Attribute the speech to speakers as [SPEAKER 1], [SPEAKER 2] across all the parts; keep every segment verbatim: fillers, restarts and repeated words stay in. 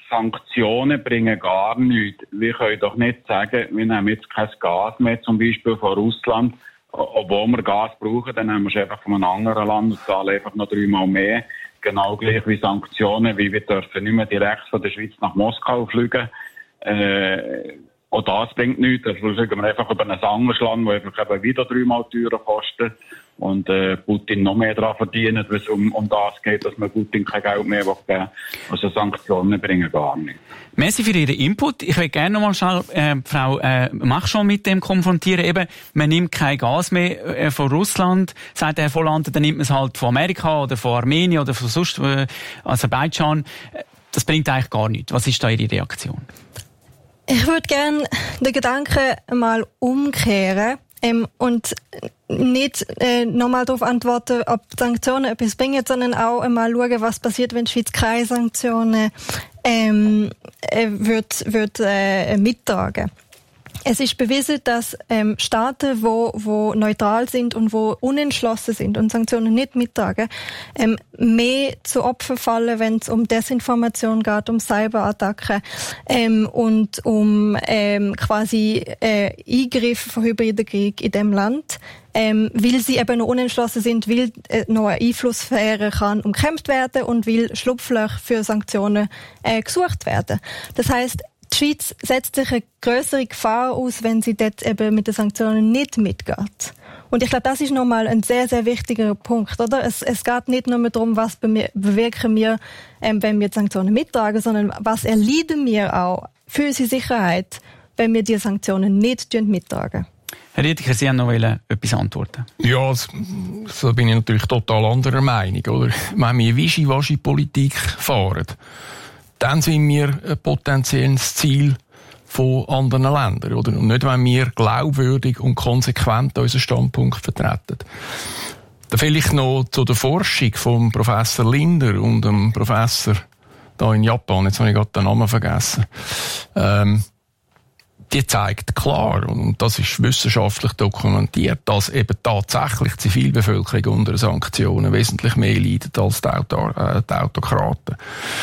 [SPEAKER 1] Sanktionen bringen gar nichts. Wir können doch nicht sagen, wir nehmen jetzt kein Gas mehr, zum Beispiel von Russland, obwohl wir Gas brauchen, dann nehmen wir es einfach von einem anderen Land und zahlen einfach noch dreimal mehr. Genau gleich wie Sanktionen, wie wir dürfen nicht mehr direkt von der Schweiz nach Moskau fliegen. Äh, auch das bringt nichts. Da fliegen wir einfach über ein anderes Land, das einfach eben wieder dreimal teurer kostet. Und äh, Putin noch mehr daran verdienen, wenn es um, um das geht, dass man Putin kein Geld mehr geben will. Also Sanktionen bringen gar nichts.
[SPEAKER 2] Merci für Ihren Input. Ich will gerne noch mal schnell äh, Frau äh, Mach schon mit dem konfrontieren. Eben, man nimmt kein Gas mehr äh, von Russland, sagt Herr Volland, dann nimmt man es halt von Amerika oder von Armenien oder von sonst äh, Aserbaidschan. Das bringt eigentlich gar nichts. Was ist da Ihre Reaktion?
[SPEAKER 3] Ich würde gerne den Gedanken mal umkehren. Ähm, und nicht äh, nochmal darauf antworten, ob Sanktionen etwas bringen, sondern auch einmal schauen, was passiert, wenn die Schweiz keine Sanktionen ähm, äh, wird, wird äh, mittragen. Es ist bewiesen, dass ähm, Staaten, wo, wo neutral sind und wo unentschlossen sind und Sanktionen nicht mittragen, ähm, mehr zu Opfern fallen, wenn es um Desinformation geht, um Cyberattacken ähm, und um ähm, quasi äh, Eingriffe von hybriden Krieg in dem Land, ähm, weil sie eben noch unentschlossen sind, weil äh, noch eine Einflusssphäre kann umkämpft werden und weil Schlupflöcher für Sanktionen äh, gesucht werden. Das heisst, die Schweiz setzt sich eine grössere Gefahr aus, wenn sie dort eben mit den Sanktionen nicht mitgeht. Und ich glaube, das ist nochmal ein sehr, sehr wichtiger Punkt, oder? Es, es geht nicht nur darum, was bewirken wir, ähm, wenn wir die Sanktionen mittragen, sondern was erleiden wir auch für unsere Sicherheit, wenn wir die Sanktionen nicht mittragen.
[SPEAKER 2] Herr Riedeker, Sie haben noch etwas antworten.
[SPEAKER 4] Ja, so bin ich natürlich total anderer Meinung, oder? Wenn wir Wischiwaschi-Politik fahren, dann sind wir ein potenzielles Ziel von anderen Ländern, oder? Und nicht, wenn wir glaubwürdig und konsequent unseren Standpunkt vertreten. Dann vielleicht noch zu der Forschung von Professor Linder und dem Professor da in Japan, jetzt habe ich gerade den Namen vergessen. Ähm, die zeigt klar, und das ist wissenschaftlich dokumentiert, dass eben tatsächlich die Zivilbevölkerung unter Sanktionen wesentlich mehr leidet als die, Auto, äh, die Autokraten.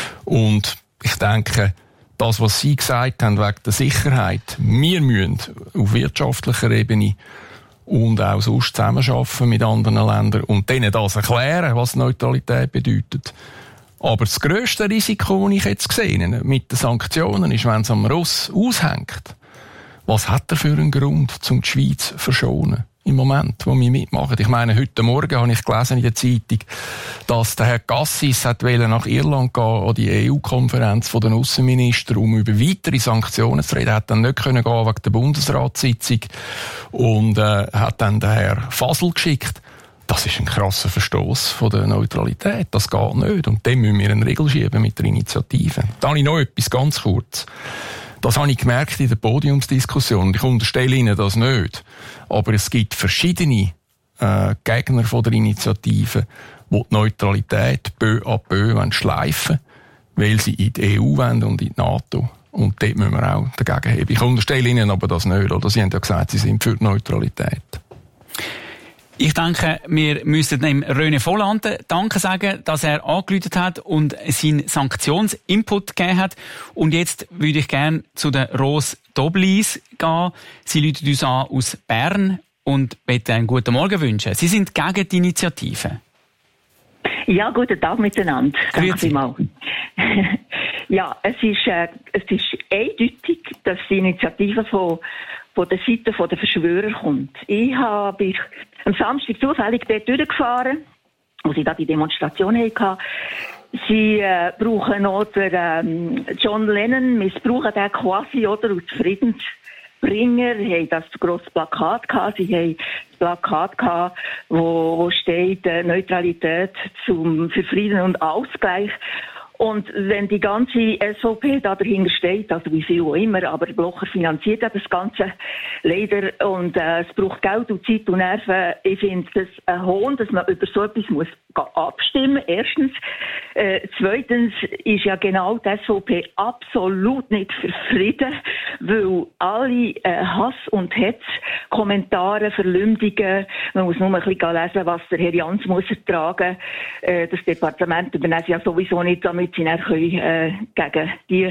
[SPEAKER 4] Und ich denke, das, was Sie gesagt haben wegen der Sicherheit, wir müssen auf wirtschaftlicher Ebene und auch sonst zusammenarbeiten mit anderen Ländern und denen das erklären, was Neutralität bedeutet. Aber das grösste Risiko, das ich jetzt gesehen mit den Sanktionen, ist, wenn es am Russ aushängt. Was hat er für einen Grund, um die Schweiz zu verschonen? Im Moment, wo wir mitmachen. Ich meine, heute Morgen habe ich gelesen in der Zeitung, dass der Herr Cassis hat nach Irland gehen, an die E U-Konferenz der Aussenminister, um über weitere Sanktionen zu reden. Er hat dann nicht können gehen wegen der Bundesratssitzung und äh, hat dann den Herrn Fasel geschickt. Das ist ein krasser Verstoß von der Neutralität. Das geht nicht. Und dem müssen wir einen Riegel schieben mit der Initiative. Dann habe ich noch etwas ganz kurz. Das habe ich gemerkt in der Podiumsdiskussion. Ich unterstelle Ihnen das nicht. Aber es gibt verschiedene äh, Gegner von der Initiative, die die Neutralität peu à peu schleifen wollen, weil sie in die E U wollen und in die NATO. Und dort müssen wir auch dagegen heben. Ich unterstelle Ihnen aber das nicht. Oder? Sie haben ja gesagt, Sie sind für die Neutralität.
[SPEAKER 2] Ich denke, wir müssen dem René Volland Danke sagen, dass er angerufen hat und seinen Sanktionsinput gegeben hat. Und jetzt würde ich gerne zu der Rose Doblis gehen. Sie ruft uns an aus Bern und möchte einen guten Morgen wünschen. Sie sind gegen die Initiative.
[SPEAKER 5] Ja, guten Tag miteinander. Danke vielmals. Ja, es ist, äh, es ist eindeutig, dass die Initiative von von der Seite der Verschwörer kommt. Ich habe am Samstag zufällig dort durchgefahren, wo sie da die Demonstration hatten. Sie äh, brauchen noch den, ähm, John Lennon, missbrauchen den quasi oder als Friedensbringer. Sie haben das grosse Plakat gehabt. Sie haben das Plakat gehabt, wo, wo steht äh, Neutralität zum, für Frieden und Ausgleich. Und wenn die ganze S V P da dahinter steht, also wie viel auch immer, aber Blocher finanziert ja das Ganze leider und äh, es braucht Geld und Zeit und Nerven. Ich finde das ein Hohn, dass man über so etwas muss abstimmen. Erstens. Äh, zweitens ist ja genau die S V P absolut nicht für Frieden, weil alle äh, Hass- und Hetz-Kommentare, Verleumdungen, man muss nur ein bisschen lesen, was der Herr Jans muss ertragen. Äh, das Departement übernehmen sie ja sowieso nicht, damit sie dann können, äh, gegen die